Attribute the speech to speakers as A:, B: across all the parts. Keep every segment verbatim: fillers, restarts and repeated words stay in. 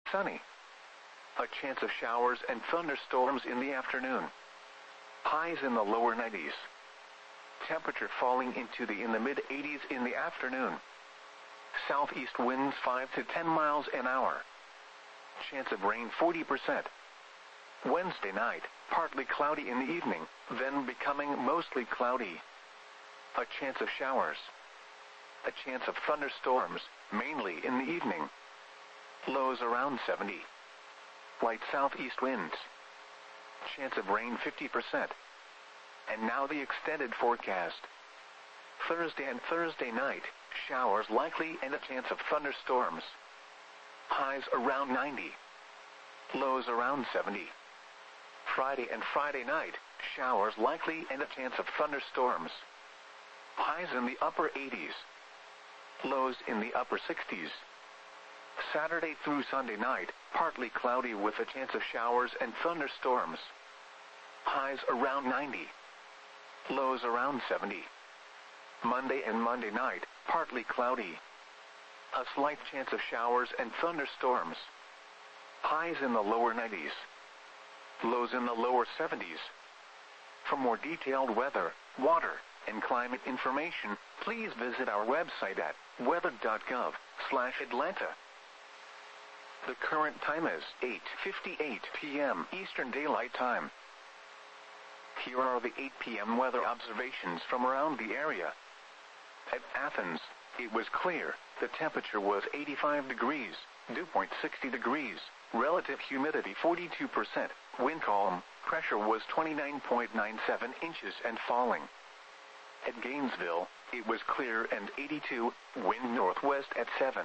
A: sunny. A chance of showers and thunderstorms in the afternoon. Highs in the lower nineties. Temperature falling into the in the mid eighties in the afternoon. Southeast winds five to ten miles an hour. Chance of rain forty percent. Wednesday night, partly cloudy in the evening, then becoming mostly cloudy. A chance of showers. A chance of thunderstorms, mainly in the evening. Lows around seventy. Light southeast winds. Chance of rain fifty percent. And now the extended forecast. Thursday and Thursday night, showers likely and a chance of thunderstorms. Highs around ninety. Lows around seventy. Friday and Friday night, showers likely and a chance of thunderstorms. Highs in the upper eighties. Lows in the upper sixties. Saturday through Sunday night, partly cloudy with a chance of showers and thunderstorms. Highs around ninety. Lows around seventy. Monday and Monday night, partly cloudy. A slight chance of showers and thunderstorms. Highs in the lower nineties. Lows in the lower seventies. For more detailed weather, water, and climate information, please visit our website at weather dot gov slash Atlanta. The current time is eight fifty-eight p m Eastern Daylight Time. Here are the eight p m weather observations from around the area. At Athens, it was clear. The temperature was eighty-five degrees, dew point sixty degrees, relative humidity forty-two percent, wind calm, pressure was twenty-nine point nine seven inches and falling. At Gainesville, it was clear and eighty-two, wind northwest at seven.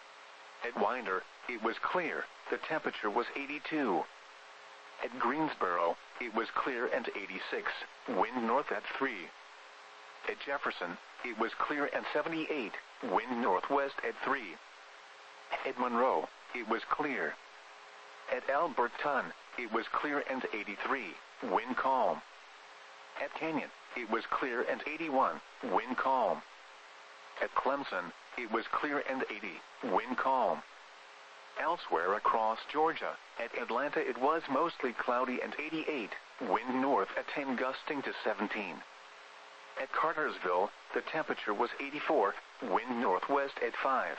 A: At Winder, it was clear, the temperature was eighty-two. At Greensboro, it was clear and eighty-six, wind north at three. At Jefferson, it was clear and seventy-eight, wind northwest at three. At Monroe, it was clear. At Alberton, it was clear and eighty-three, wind calm. At Canyon, it was clear and eighty-one, wind calm. At Clemson, it was clear and eighty, wind calm. Elsewhere across Georgia, at Atlanta it was mostly cloudy and eighty-eight, wind north at ten gusting to seventeen. At Cartersville, the temperature was eighty-four, wind northwest at five.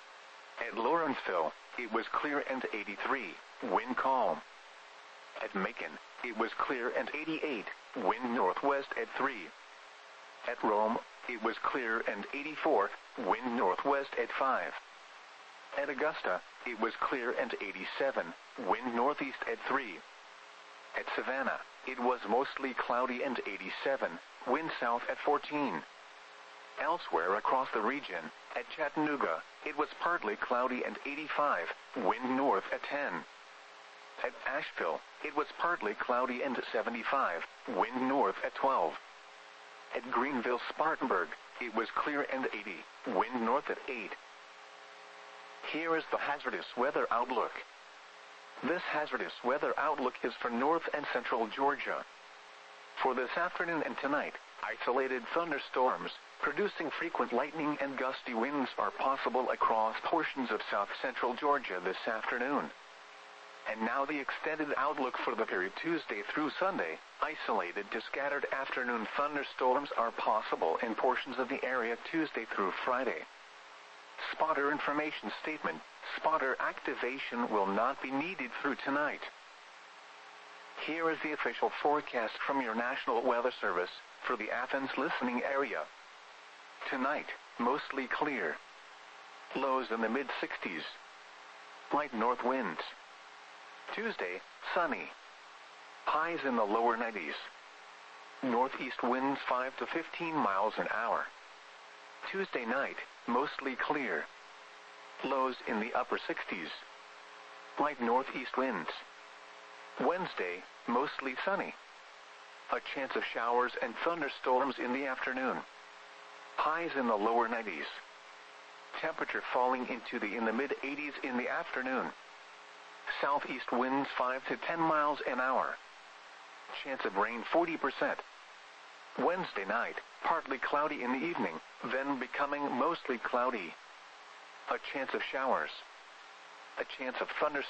A: At Lawrenceville, it was clear and eighty-three, wind calm. At Macon, it was clear and eighty-eight, wind northwest at three. At Rome, it was clear and eighty-four, wind northwest at five. At Augusta, it was clear and eighty-seven, wind northeast at three. At Savannah, it was mostly cloudy and eighty-seven, wind south at fourteen. Elsewhere across the region, at Chattanooga, it was partly cloudy and eighty-five, wind north at ten. At Asheville, it was partly cloudy and seventy-five, wind north at twelve. At Greenville-Spartanburg, it was clear and eighty, wind north at eight. Here is the hazardous weather outlook. This hazardous weather outlook is for north and central Georgia. For this afternoon and tonight, isolated thunderstorms, producing frequent lightning and gusty winds are possible across portions of south-central Georgia this afternoon. And now the extended outlook for the period Tuesday through Sunday. Isolated to scattered afternoon thunderstorms are possible in portions of the area Tuesday through Friday. Spotter information statement. Spotter activation will not be needed through tonight. Here is the official forecast from your National Weather Service for the Athens listening area. Tonight, mostly clear. Lows in the mid sixties. Light north winds. Tuesday, sunny. Highs in the lower nineties. Northeast winds five to fifteen miles an hour. Tuesday night, mostly clear. Lows in the upper sixties. Light northeast winds. Wednesday, mostly sunny. A chance of showers and thunderstorms in the afternoon. Highs in the lower nineties. Temperature falling into the in the mid eighties in the afternoon. Southeast winds five to ten miles an hour. Chance of rain forty percent. Wednesday night, partly cloudy in the evening, then becoming mostly cloudy. A chance of showers. A chance of thunderstorms.